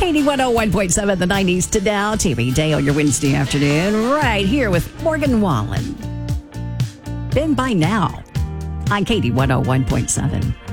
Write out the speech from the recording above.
Katie 101.7, the 90s to now. TV Day on your Wednesday afternoon, right here with Morgan Wallen. Been by now on Katie 101.7.